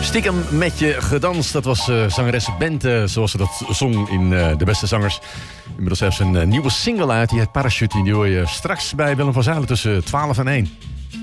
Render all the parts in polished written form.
Stiekem met je gedanst. Dat was zangeres Bente, zoals ze dat zong in De Beste Zangers. Inmiddels heeft ze een nieuwe single uit, die heet Parachute. Die hoor je straks bij Willem van Zijlen tussen 12 en 1.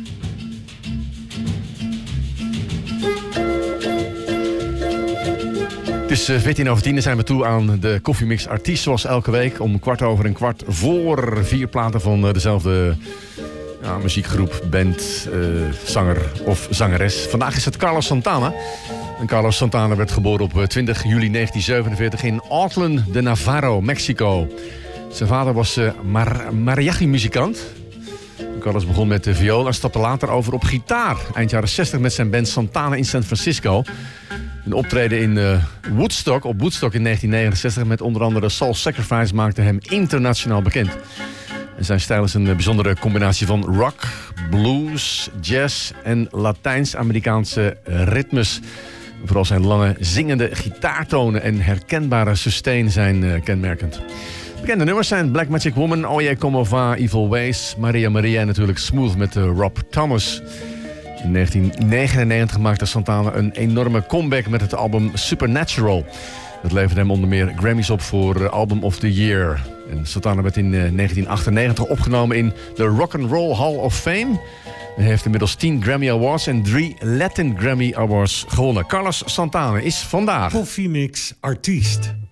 Het is 14 over 10 en zijn we toe aan de Koffiemix Artiest. Zoals elke week om 4:15 4 platen van dezelfde muziekgroep, band, zanger of zangeres. Vandaag is het Carlos Santana. En Carlos Santana werd geboren op 20 juli 1947 in Autlán de Navarro, Mexico. Zijn vader was mariachi-muzikant. Carlos begon met de viool en stapte later over op gitaar. Eind jaren 60 met zijn band Santana in San Francisco. Een optreden in Woodstock in 1969 met onder andere Soul Sacrifice maakte hem internationaal bekend. En zijn stijl is een bijzondere combinatie van rock, blues, jazz en Latijns-Amerikaanse ritmes. Vooral zijn lange zingende gitaartonen en herkenbare sustain zijn kenmerkend. Bekende nummers zijn Black Magic Woman, Oye Como Va, Evil Ways, Maria Maria en natuurlijk Smooth met Rob Thomas. In 1999 maakte Santana een enorme comeback met het album Supernatural. Dat leverde hem onder meer Grammys op voor Album of the Year. En Santana werd in 1998 opgenomen in de Rock and Roll Hall of Fame. Hij heeft inmiddels 10 Grammy Awards en 3 Latin Grammy Awards gewonnen. Carlos Santana is vandaag Koffiemix Artiest.